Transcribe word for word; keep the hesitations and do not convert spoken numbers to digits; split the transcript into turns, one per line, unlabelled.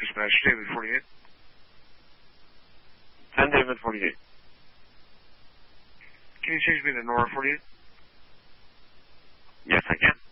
dispatch, David forty-eight.
ten David forty-eight.
Can you change me to Nora forty-eight?
Yes, I can.